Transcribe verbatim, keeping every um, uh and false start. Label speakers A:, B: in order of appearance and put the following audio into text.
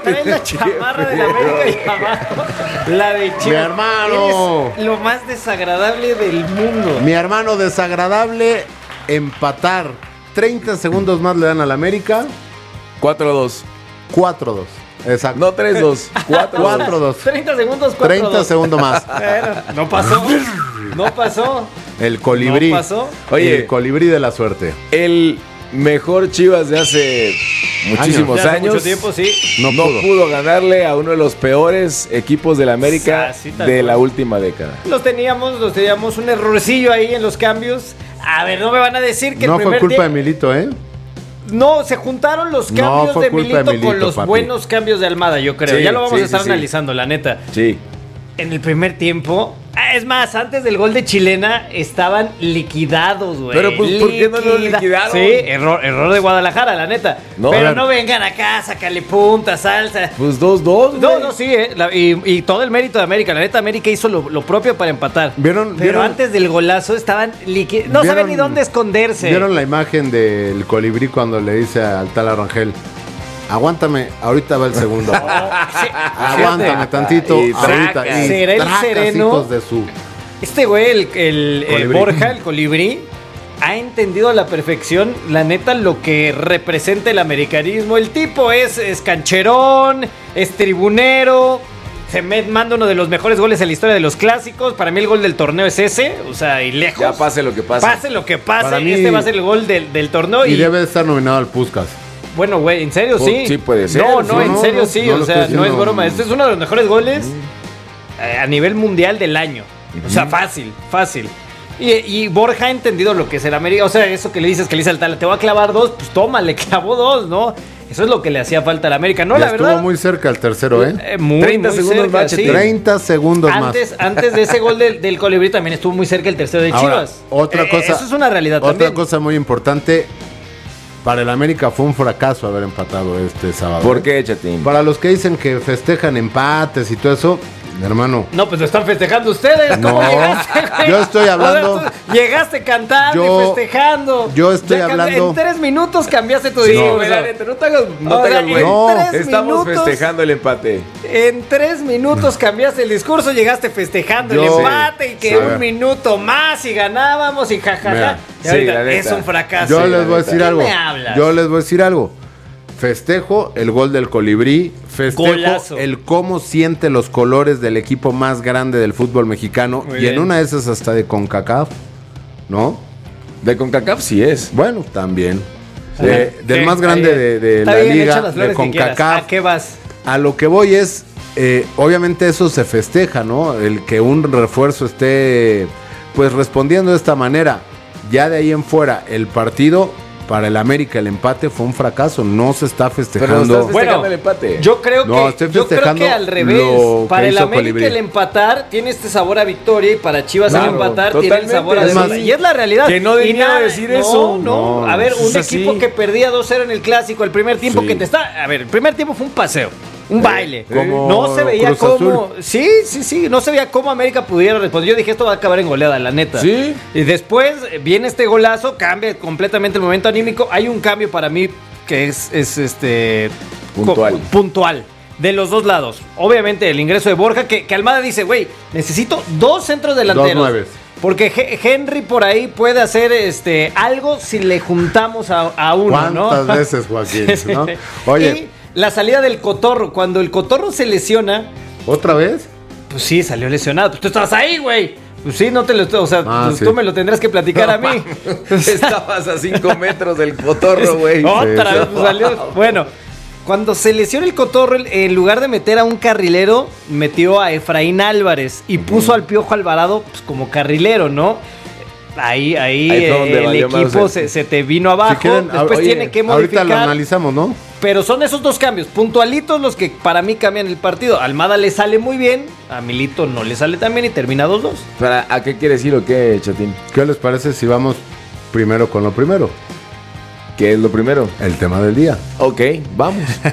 A: trae la chamarra de la América y abajo la de Chivas.
B: Mi hermano.
A: Eres lo más desagradable del mundo.
B: Mi hermano desagradable, empatar. treinta segundos más le dan al América.
C: cuatro dos.
B: cuatro dos. Exacto.
C: No tres dos.
B: cuatro dos.
A: treinta segundos, cuatro
B: treinta
A: dos.
B: segundos más.
A: Pero no pasó. No pasó.
B: El colibrí.
A: No pasó.
C: Oye.
B: El colibrí de la suerte.
C: El mejor Chivas de hace muchísimos
A: Ya hace
C: años.
A: mucho tiempo, sí.
B: No
C: No,
B: pudo.
C: pudo. ganarle a uno de los peores equipos de la América
A: Ah, sí, tal
C: de
A: cual.
C: la última década.
A: Los teníamos, los teníamos un errorcillo ahí en los cambios. A ver, no me van a decir que
B: No
A: el
B: fue
A: primer
B: culpa de
A: tie-
B: Milito, ¿eh?
A: No, se juntaron los
B: No,
A: cambios
B: fue
A: de
B: culpa
A: Milito,
B: de Milito,
A: con los
B: papi.
A: buenos cambios de Almada, yo creo.
C: Sí,
A: ya lo vamos
C: sí,
A: a estar
C: sí, sí.
A: analizando, la neta.
C: Sí.
A: En el primer tiempo, ah, es más, antes del gol de Chilena estaban liquidados, güey.
C: Pero, pues, ¿por qué no los
A: Liquida-
C: liquidaron?
A: Sí, error, error de Guadalajara, la neta.
C: No,
A: Pero
C: a ver.
A: no vengan acá, sácale punta, salsa.
C: Pues dos dos.
A: No, no, sí, eh, la- y, y todo el mérito de América. La neta, América hizo lo, lo propio para empatar.
B: ¿Vieron-
A: Pero
B: vieron-
A: antes del golazo estaban liquidados. No
B: ¿Vieron-
A: saben ni dónde esconderse.
B: ¿Vieron la imagen del colibrí cuando le dice al tal Arrangel? Aguántame, ahorita va el segundo.
A: Sí,
B: Aguántame
A: fíjate.
B: tantito.
C: Y
B: ahorita.
C: traca.
B: Y
A: Será el
B: tracas,
A: sereno.
B: hijos de su.
A: Este güey, el, el, el
B: Colibrí.
A: Borja, el colibrí, ha entendido a la perfección, la neta, lo que representa el americanismo. El tipo es, es cancherón, es tribunero, se me- manda uno de los mejores goles en la historia de los clásicos. Para mí el gol del torneo es ese, o sea, y lejos.
C: Ya pase lo que pase.
A: Pase lo que pase,
B: Para mí-
A: este va a ser el gol del, del torneo.
B: Y
A: Y,
B: debe de estar nominado al Puskas.
A: bueno, güey, ¿en serio
C: Pues,
A: sí?
C: sí puede ser.
A: No, no,
B: No,
A: en
B: no,
A: serio
B: no,
A: sí,
B: no
A: o
B: lo
A: sea,
B: estoy
A: no es
B: diciendo.
A: broma. Este es uno de los mejores goles eh, a nivel mundial del año. O sea, fácil, fácil. Y, y Borja ha entendido lo que es el América. O sea, eso que le dices que le dice al tal, te voy a clavar dos, pues toma, le clavó dos, ¿no? Eso es lo que le hacía falta al América. No,
B: Ya
A: la
B: estuvo
A: verdad.
B: muy cerca el tercero, ¿eh?
A: eh, muy,
C: treinta
A: muy
C: segundos
A: cerca,
C: más,
A: sí.
B: treinta segundos
A: Antes,
B: más.
A: antes de ese gol del, del colibrí también estuvo muy cerca el tercero de
B: Ahora,
A: Chivas.
B: otra
A: Eh,
B: cosa.
A: Eso es una realidad
B: Otra
A: también.
B: cosa muy importante. Para el América fue un fracaso haber empatado este sábado.
C: ¿Por
B: ¿eh?
C: qué, Chatín?
B: Para los que dicen que festejan empates y todo eso, hermano.
A: No, pues lo están festejando ustedes. ¿Cómo
B: No,
A: llegaste, güey?
B: yo estoy hablando-
A: O sea, tú llegaste cantando
B: Yo-
A: y festejando.
B: yo estoy
A: Ya cambi-
B: hablando-
A: En tres minutos cambiaste tu
C: Sí,
A: discurso.
C: güey, la neta, no te hagas, no
A: O
C: te
A: sea,
C: hagas, güey.
A: en
B: No,
A: tres
C: Estamos
A: minutos,
C: festejando el empate.
A: En tres minutos cambiaste el discurso, llegaste festejando el
B: Yo-
A: empate y que
B: Sí.
A: un minuto más y ganábamos y jajaja.
B: Mira,
A: Y
C: sí,
A: ahorita
C: la neta.
A: es un fracaso.
B: Yo
C: sí,
B: les
C: la
B: voy a
C: neta.
B: decir
A: ¿Qué
B: algo.
A: me hablas?
B: Yo les voy a decir algo. Festejo el gol del colibrí. Festejo
A: Golazo.
B: el cómo siente los colores del equipo más grande del fútbol mexicano.
A: Muy
B: y
A: bien.
B: en una de esas hasta de CONCACAF. ¿No?
C: De CONCACAF sí es.
B: Bueno, también.
A: Sí.
B: De- del
A: Sí,
B: más grande
A: está
B: de,
A: bien.
B: de
A: Está
B: la
A: bien, echa
B: liga,
A: las
B: de
A: flores que quieras.
B: CONCACAF.
A: ¿A qué vas?
B: A lo que voy es, eh, obviamente eso se festeja, ¿no? El que un refuerzo esté, pues, respondiendo de esta manera. Ya de ahí en fuera, el partido, para el América, el empate fue un fracaso. No se está
C: Pero no
B: festejando.
C: estás festejando
A: Bueno,
C: el empate.
A: Yo creo
B: No,
A: que,
B: estoy
A: yo creo
B: festejando
A: que al revés.
B: lo
A: Para
B: que
A: el
B: hizo
A: América
B: Colibrí.
A: el empatar tiene este sabor a victoria y para Chivas
C: Claro,
A: el empatar tiene el
C: totalmente.
A: sabor a
B: Es más,
A: derrota. Y es la realidad.
C: que no
A: Y
C: debía
A: nada-
C: decir
A: no,
C: eso.
A: No,
B: No,
A: a ver, un
C: es así.
A: equipo que perdía dos cero en el clásico, el primer tiempo
B: Sí.
A: que te está... A ver, el primer tiempo fue un paseo. Un baile.
B: como
A: no se veía
B: Cruz
A: cómo.
B: Azul.
A: Sí, sí, sí. No se veía cómo América pudiera responder. Yo dije, esto va a acabar en goleada, la neta.
C: Sí.
A: Y después eh, viene este golazo, cambia completamente el momento anímico. Hay un cambio para mí que es, es este.
C: Puntual.
A: co- puntual. De los dos lados. Obviamente el ingreso de Borja, que, que Almada dice, güey, necesito dos centros delanteros.
B: Dos nueves.
A: Porque Ge- Henry por ahí puede hacer este algo si le juntamos a, a uno, ¿no?
B: ¿Cuántas veces, Joaquín?
A: Sí.
B: ¿no? Oye,
A: Y la salida del Cotorro. Cuando el Cotorro se lesiona,
B: ¿otra vez?
A: pues sí, salió lesionado. Pues tú estabas ahí, güey. Pues sí, no te lo... O sea,
B: Ah,
A: pues
B: sí.
A: tú me lo tendrás que platicar a mí.
C: Estabas a cinco metros del cotorro, güey.
A: Otra
B: Sí,
A: vez pues, salió. Bueno, cuando se lesionó el Cotorro, en lugar de meter a un carrilero, metió a Efraín Álvarez y puso al Piojo Alvarado pues, como carrilero, ¿no? Ahí, ahí,
C: Ahí fue
A: eh,
C: donde
A: el
C: valió más
A: equipo
C: el-
A: se, se te vino abajo.
B: Si quieren,
A: después
B: oye,
A: tiene que
B: ahorita
A: modificar.
B: lo analizamos, ¿no?
A: Pero son esos dos cambios, puntualitos los que para mí cambian el partido. A Almada le sale muy bien, a Milito no le sale tan bien y termina dos dos.
C: ¿Para, ¿A qué quieres ir o qué, Chatín?
B: ¿Qué les parece si vamos primero con lo primero?
C: ¿Qué es lo primero?
B: El tema del día.
C: Ok, vamos.